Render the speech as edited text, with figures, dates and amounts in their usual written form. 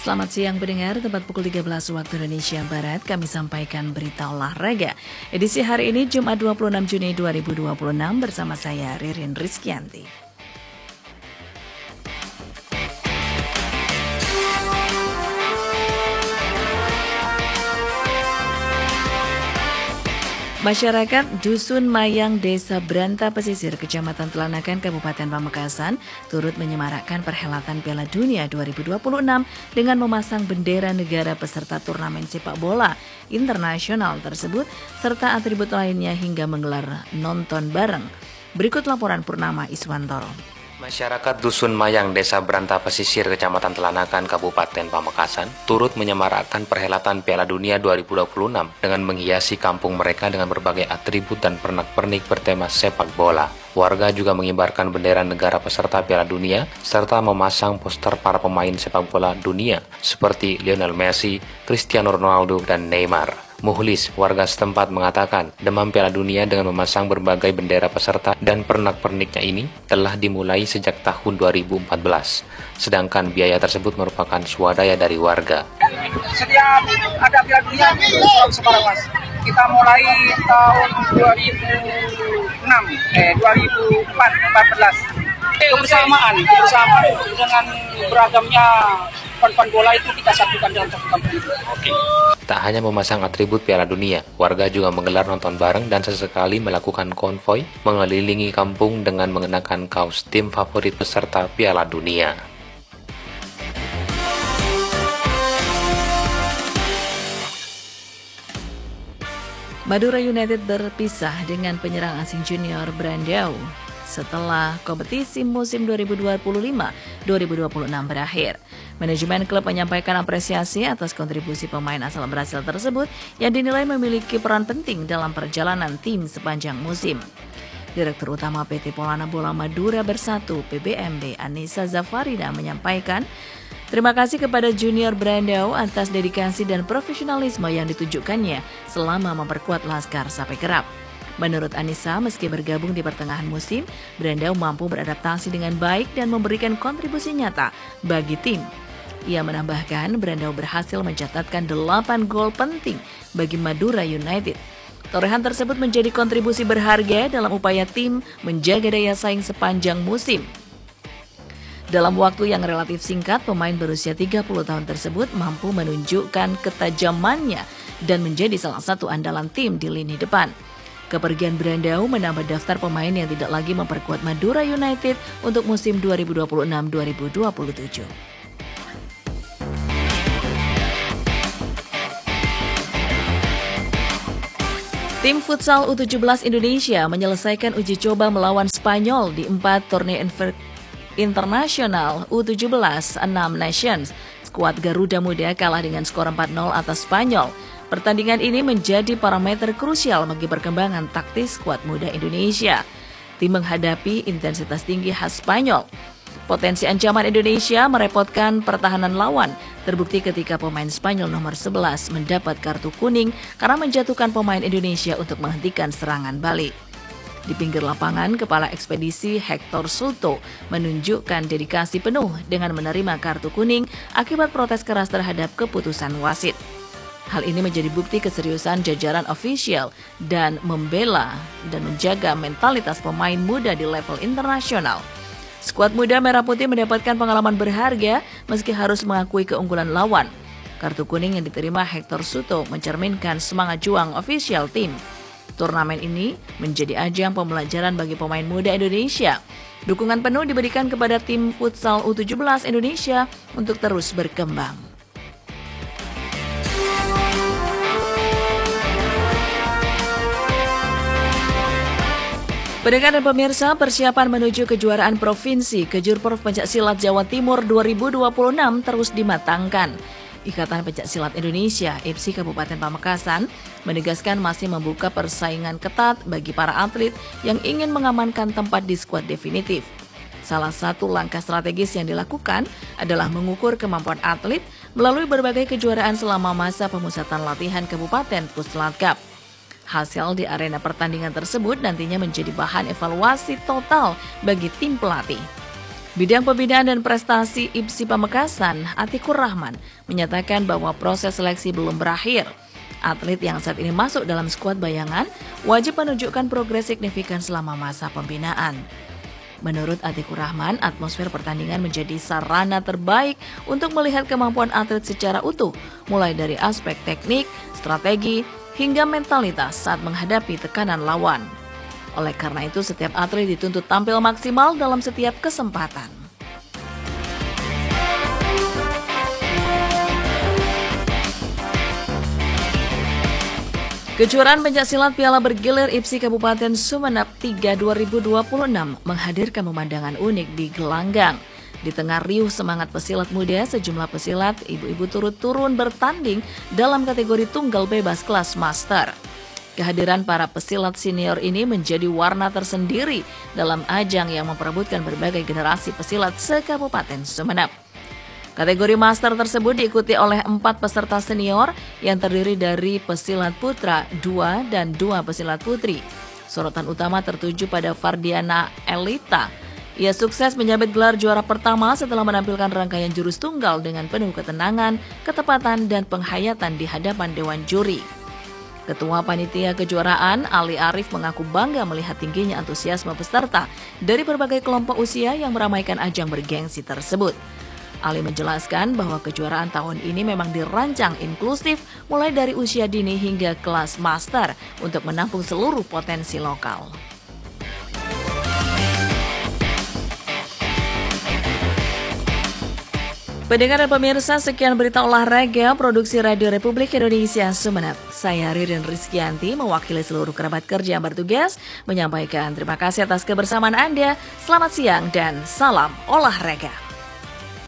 Selamat siang pendengar, tepat pukul 13 waktu Indonesia Barat kami sampaikan berita olahraga. Edisi hari ini Jumat 26 Juni 2026 bersama saya Ririn Rizkyanti. Masyarakat Dusun Mayang, Desa Branta Pesisir, Kecamatan Telanakan, Kabupaten Pamekasan turut menyemarakkan perhelatan Piala Dunia 2026 dengan memasang bendera negara peserta turnamen sepak bola internasional tersebut serta atribut lainnya hingga menggelar nonton bareng. Berikut laporan Purnama Iswantoro. Masyarakat Dusun Mayang, Desa Branta Pesisir, Kecamatan Telanakan, Kabupaten Pamekasan turut menyemarakkan perhelatan Piala Dunia 2026 dengan menghiasi kampung mereka dengan berbagai atribut dan pernak-pernik bertema sepak bola. Warga juga mengibarkan bendera negara peserta Piala Dunia serta memasang poster para pemain sepak bola dunia seperti Lionel Messi, Cristiano Ronaldo, dan Neymar. Muhlis, warga setempat, mengatakan demam Piala Dunia dengan memasang berbagai bendera peserta dan pernak-perniknya ini telah dimulai sejak tahun 2014. Sedangkan biaya tersebut merupakan swadaya dari warga. Setiap ada Piala Dunia selalu sebarang mas. Kita mulai tahun 2014. Kebersamaan dengan beragamnya fan bola itu kita satukan dalam satu kampung. Oke. Tak hanya memasang atribut Piala Dunia, warga juga menggelar nonton bareng dan sesekali melakukan konvoi mengelilingi kampung dengan mengenakan kaos tim favorit peserta Piala Dunia. Madura United berpisah dengan penyerang asing junior Brandao setelah kompetisi musim 2025-2026 berakhir. Manajemen klub menyampaikan apresiasi atas kontribusi pemain asal Brasil tersebut yang dinilai memiliki peran penting dalam perjalanan tim sepanjang musim. Direktur Utama PT Polana Bola Madura Bersatu (PBMB) Anissa Zafarina menyampaikan terima kasih kepada junior Brandao atas dedikasi dan profesionalisme yang ditunjukkannya selama memperkuat Laskar Sape Kerap. Menurut Anissa, meski bergabung di pertengahan musim, Brandao mampu beradaptasi dengan baik dan memberikan kontribusi nyata bagi tim. Ia menambahkan, Brandao berhasil mencatatkan 8 gol penting bagi Madura United. Torehan tersebut menjadi kontribusi berharga dalam upaya tim menjaga daya saing sepanjang musim. Dalam waktu yang relatif singkat, pemain berusia 30 tahun tersebut mampu menunjukkan ketajamannya dan menjadi salah satu andalan tim di lini depan. Kepergian Brandao menambah daftar pemain yang tidak lagi memperkuat Madura United untuk musim 2026-2027. Tim futsal U17 Indonesia menyelesaikan uji coba melawan Spanyol di 4 turnamen internasional U17 6 Nations. Skuad Garuda Muda kalah dengan skor 4-0 atas Spanyol. Pertandingan ini menjadi parameter krusial bagi perkembangan taktis skuad muda Indonesia. Tim menghadapi intensitas tinggi khas Spanyol. Potensi ancaman Indonesia merepotkan pertahanan lawan, terbukti ketika pemain Spanyol nomor 11 mendapat kartu kuning karena menjatuhkan pemain Indonesia untuk menghentikan serangan balik. Di pinggir lapangan, Kepala Ekspedisi Hector Soto menunjukkan dedikasi penuh dengan menerima kartu kuning akibat protes keras terhadap keputusan wasit. Hal ini menjadi bukti keseriusan jajaran ofisial dan membela dan menjaga mentalitas pemain muda di level internasional. Skuad muda Merah Putih mendapatkan pengalaman berharga meski harus mengakui keunggulan lawan. Kartu kuning yang diterima Hector Soto mencerminkan semangat juang ofisial tim. Turnamen ini menjadi ajang pembelajaran bagi pemain muda Indonesia. Dukungan penuh diberikan kepada tim futsal U17 Indonesia untuk terus berkembang. Pendengar dan pemirsa, persiapan menuju kejuaraan Provinsi Kejurprov Pencaksilat Jawa Timur 2026 terus dimatangkan. Ikatan Pencaksilat Indonesia (IPSI) Kabupaten Pamekasan menegaskan masih membuka persaingan ketat bagi para atlet yang ingin mengamankan tempat di skuad definitif. Salah satu langkah strategis yang dilakukan adalah mengukur kemampuan atlet melalui berbagai kejuaraan selama masa pemusatan latihan Kabupaten Puslat Cup. Hasil di arena pertandingan tersebut nantinya menjadi bahan evaluasi total bagi tim pelatih. Bidang Pembinaan dan Prestasi IPSI Pamekasan, Atikur Rahman, menyatakan bahwa proses seleksi belum berakhir. Atlet yang saat ini masuk dalam skuad bayangan wajib menunjukkan progres signifikan selama masa pembinaan. Menurut Atikur Rahman, atmosfer pertandingan menjadi sarana terbaik untuk melihat kemampuan atlet secara utuh, mulai dari aspek teknik, strategi, hingga mentalitas saat menghadapi tekanan lawan. Oleh karena itu, setiap atlet dituntut tampil maksimal dalam setiap kesempatan. Kejuaraan pencaksilat Piala Bergilir IPSI Kabupaten Sumeneb 3 2026 menghadirkan pemandangan unik di gelanggang. Di tengah riuh semangat pesilat muda, sejumlah pesilat ibu-ibu turun bertanding dalam kategori tunggal bebas kelas master. Kehadiran para pesilat senior ini menjadi warna tersendiri dalam ajang yang memperebutkan berbagai generasi pesilat se-Kabupaten Sumeneb. Kategori master tersebut diikuti oleh 4 peserta senior yang terdiri dari pesilat putra 2 dan 2 pesilat putri. Sorotan utama tertuju pada Fardiana Elita. Ia sukses menyabet gelar juara pertama setelah menampilkan rangkaian jurus tunggal dengan penuh ketenangan, ketepatan, dan penghayatan di hadapan dewan juri. Ketua Panitia Kejuaraan, Ali Arif, mengaku bangga melihat tingginya antusiasme peserta dari berbagai kelompok usia yang meramaikan ajang bergengsi tersebut. Ali menjelaskan bahwa kejuaraan tahun ini memang dirancang inklusif mulai dari usia dini hingga kelas master untuk menampung seluruh potensi lokal. Pendengar dan pemirsa, sekian berita olahraga produksi Radio Republik Indonesia Sumeneb. Saya Ririn Rizkyanti mewakili seluruh kerabat kerja yang bertugas menyampaikan terima kasih atas kebersamaan Anda. Selamat siang dan salam olahraga.